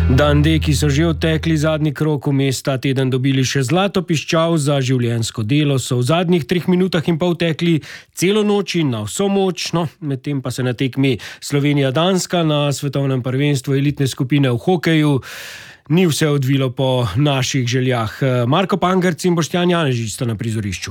Dan D, ki so že odtekli zadnji krog, vmes ta teden dobili še zlato piščal za življenjsko delo, so v zadnjih 3 minutah in pol tekli celo noč in na vso moč, medtem pa se na tekmi Slovenija-Danska na svetovnem prvenstvu elitne skupine v hokeju ni vse odvilo po naših željah. Marko Pangerc in Boštjan Janežič sta na prizorišču.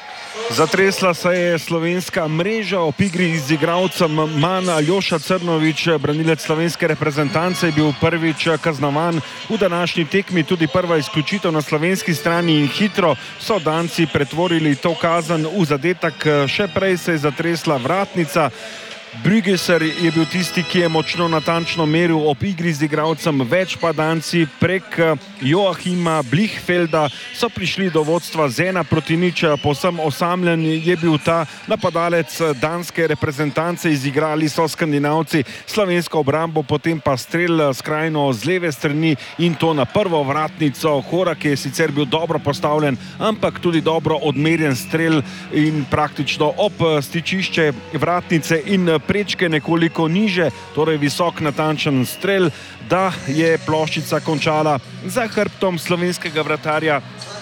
Zatresla se je slovenska mreža ob igri z igralcem manj. Aljoša Crnovič, branilec slovenske reprezentance, je bil prvič kaznovan v današnji tekmi, tudi prva izključitev na slovenski strani in hitro so Danci pretvorili to kazen v zadetek. Še prej se je zatresla vratnica. Brüggeser je bil tisti, ki je močno natančno meril ob igri z igralcem, več pa Danci prek Joachima Blichfelda so prišli do vodstva z 1-0. Povsem osamljen je bil ta napadalec danske reprezentance, izigrali so Skandinavci slovensko obrambo, potem pa strel skrajno z leve strani in to na prvo vratnico. Horak je sicer bil dobro postavljen, ampak tudi dobro odmerjen strel in praktično ob stičišče vratnice in prečke nekoliko niže, torej visok natančen strel, da je ploščica končala za hrbtom slovenskega vratarja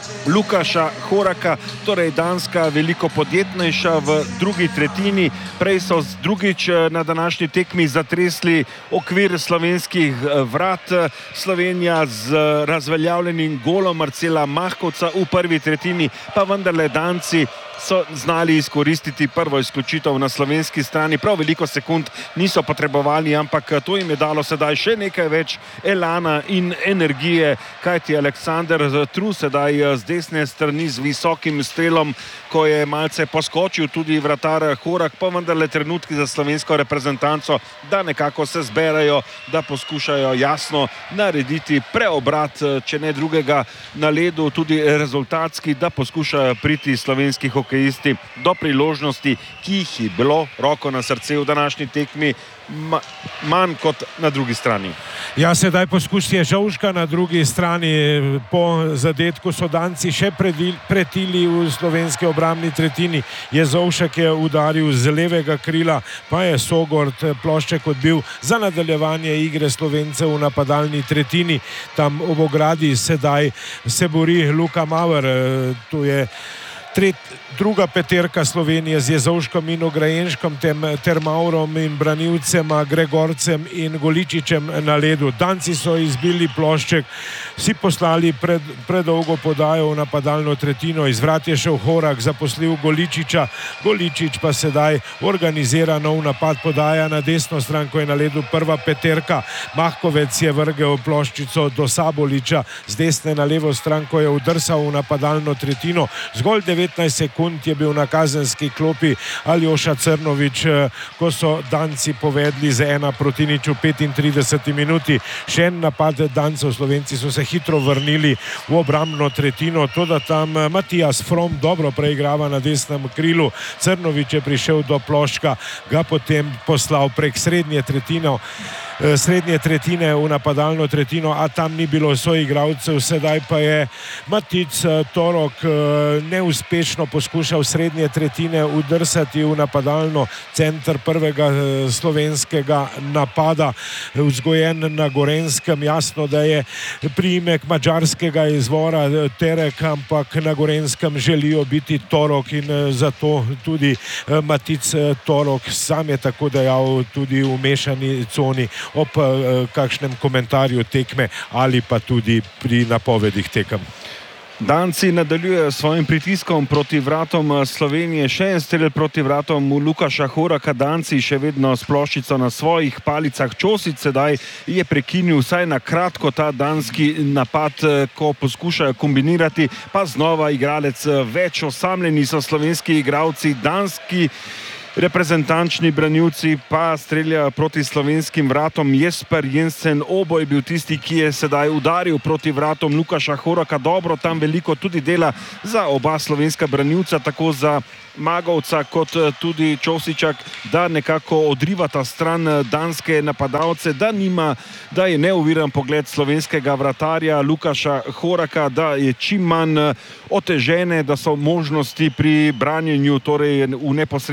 Lukaša Horaka, torej Danska veliko podjetnejša v drugi tretjini. Prej so drugič na današnji tekmi zatresli okvir slovenskih vrat. Slovenija z razveljavljenim golom Marcela Mahkovca v prvi tretjini, pa vendarle Danci so znali izkoristiti prvo izključitev na slovenski strani. Prav veliko sekund niso potrebovali, ampak to jim je dalo sedaj še nekaj več elana in energije, kajti Aleksander Tru sedaj z desne strani z visokim strelom, ko je malce poskočil tudi vratar Horak, pa vendarle trenutki za slovensko reprezentanco, da nekako se zberajo, da poskušajo jasno narediti preobrat, če ne drugega na ledu, tudi rezultatski, da poskušajo priti slovenski hokejisti do priložnosti, ki jih je bilo, roko na srce, v današnji tekmi manj kot na drugi strani. Ja, sedaj poskus je Žovška na drugi strani. Po zadetku so Danci še pretili v slovenski obrambni tretjini. Jezovšek je udaril z levega krila, pa je Sogord plošček odbil za nadaljevanje igre Slovencev v napadalni tretjini. Tam ob ogradi sedaj se bori Luka Mauer, tu je druga peterka Slovenije z Jezovškom in Ograjenškom ter Maurom in branilcema Gregorcem in Goličičem na ledu. Danci so izbili plošček, si poslali predolgo podajo v napadalno tretjino, iz vrat je šel Horak, zaposlil Goličiča, Goličič pa sedaj organizira nov napad, podaja na desno stran, ko je na ledu prva peterka. Mahkovec je vrgel ploščico do Saboliča, z desne na levo stran, ko je udrsal v napadalno tretjino. Zgolj 19 sekund je bil na kazenski klopi Aljoša Crnovič, ko so Danci povedli z 1-0 v 35 minuti. Še en napad Dancev, Slovenci so se hitro vrnili v obrambno tretjino, toda tam Matijas From dobro preigrava na desnem krilu. Crnovič je prišel do ploščka, ga potem poslal prek srednje tretjine v napadalno tretjino, a tam ni bilo soigralcev. Sedaj pa je Matic Torok neuspešno poskušal srednje tretjine udrsati v napadalno center prvega slovenskega napada. Vzgojen na Gorenjskem, jasno, da je priimek madžarskega izvora Terek, ampak na Gorenjskem želijo biti Torok in zato tudi Matic Torok, sam je tako dejal tudi v mešani coni ob kakšnem komentarju tekme ali pa tudi pri napovedih tekem. Danci nadaljujejo svojim pritiskom proti vratom Slovenije. Še en strel proti vratom Lukaša Horaka. Danci še vedno s ploščico na svojih palicah. Čosić sedaj je prekinil vsaj na kratko ta danski napad, ko poskušajo kombinirati, pa znova igralec več. Osamljeni so slovenski igralci, danski reprezentančni branilci pa streljajo proti slovenskim vratom. Jesper Jensen Obo je bil tisti, ki je sedaj udaril proti vratom Lukaša Horaka. Dobro, tam veliko tudi dela za oba slovenska branilca, tako za Magovca kot tudi Čosičak, da nekako odrivata stran danske napadalce, da je neoviran pogled slovenskega vratarja Lukaša Horaka, da je čim manj otežene, da so možnosti pri branjenju, torej v neposredni bližini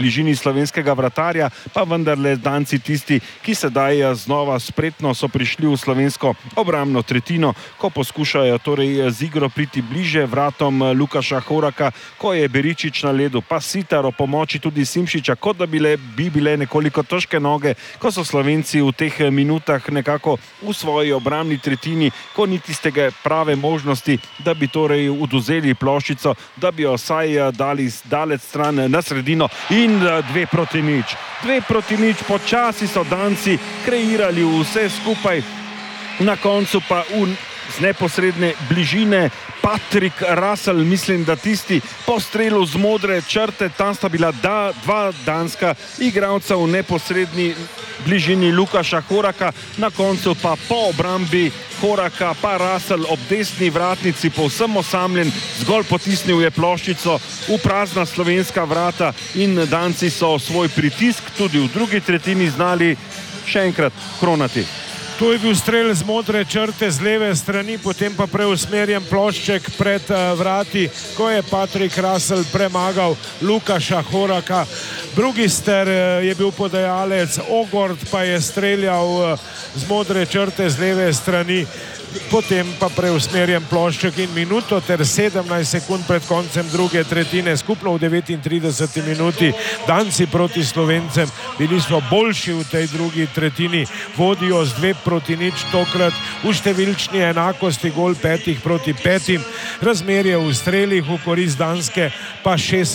bližini slovenskega vratarja, pa vendarle Danci tisti, ki sedaj znova spretno so prišli v slovensko obrambno tretjino, ko poskušajo torej z igro priti bliže vratom Lukaša Horaka, ko je Beričič na ledu, pa Sitar o pomoči tudi Simšiča, kot da bi bile nekoliko težke noge, ko so Slovenci v teh minutah nekako v svoji obrambni tretjini, ko ni tistega prave možnosti, da bi torej odvzeli ploščico, da bi jo vsaj dali daleč stran na sredino in 2-0. 2-0, počasi so Danci kreirali vse skupaj, na koncu pa z neposredne bližine Patrick Russell, mislim, da tisti po strelu z modre črte, tam sta bila dva danska igralca v neposredni bližini Lukaša Horaka, na koncu pa po obrambi Horaka pa Russell ob desni vratnici povsem osamljen, zgolj potisnil je ploščico v prazna slovenska vrata in Danci so svoj pritisk tudi v drugi tretjini znali še enkrat kronati. To je bil strel z modre črte z leve strani, potem pa preusmerjen plošček pred vrati, ko je Patrick Russell premagal Lukaša Horaka. Brugister je bil podajalec, Ogord pa je streljal z modre črte z leve strani, potem pa preusmerjen plošček in minuto ter 17 sekund pred koncem druge tretjine, skupno v 39 minuti. Danci proti Slovencem, bili so boljši v tej drugi tretjini, vodijo z 2-0 tokrat v številčni enakosti, gol 5-5, razmerje v strelih v korist Danske pa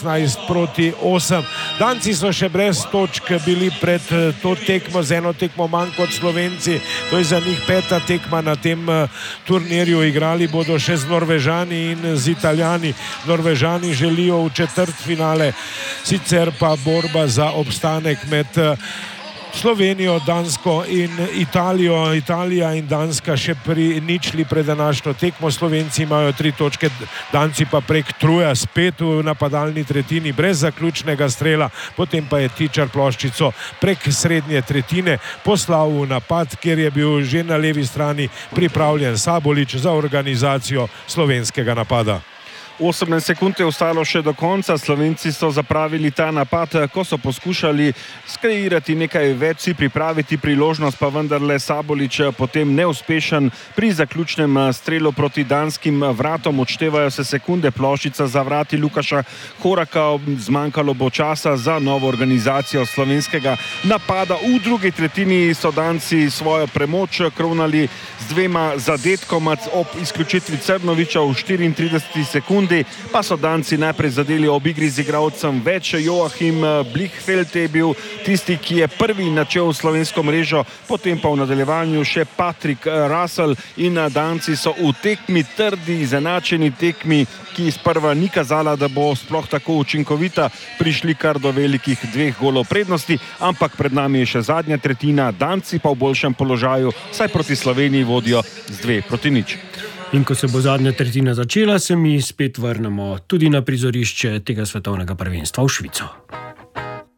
16-8. Danci so še brez točk bili pred to tekmo, z eno tekmo manj kot Slovenci, to je za njih 5. tekma na tem turnirju, igrali bodo še z Norvežani in z Italijani. Norvežani želijo v četrtfinale, sicer pa borba za obstanek med Slovenijo, Dansko in Italijo. Italija in Danska še pri ničli pred današnjo tekmo. Slovenci imajo 3 točke, Danci pa prek Truja spet v napadalni tretjini brez zaključnega strela, potem pa je Tičar ploščico prek srednje tretjine poslal v napad, kjer je bil že na levi strani pripravljen Sabolič za organizacijo slovenskega napada. 18 sekund je ostalo še do konca, Slovenci so zapravili ta napad, ko so poskušali skreirati nekaj več, si pripraviti priložnost, pa vendarle Sabolič potem neuspešen pri zaključnem strelu proti danskim vratom. Odštevajo se sekunde, ploščica za vrati Lukaša Horaka, zmanjkalo bo časa za novo organizacijo slovenskega napada. V drugi tretjini so Danci svojo premoč kronali z 2 zadetkoma ob izključitvi Crnoviča v 34 sekundi, pa so Danci najprej zadeli ob igri z igralcem več. Joachim Blichfeld je bil tisti, ki je prvi načel slovensko mrežo, potem pa v nadaljevanju še Patrick Russell in Danci so v tekmi, trdi, izenačeni tekmi, ki sprva ni kazala, da bo sploh tako učinkovita, prišli kar do velikih 2 golov prednosti, ampak pred nami je še zadnja tretjina, Danci pa v boljšem položaju, saj proti Sloveniji vodijo z 2-0. In ko se bo zadnja tretjina začela, se mi spet vrnemo tudi na prizorišče tega svetovnega prvenstva v Švico.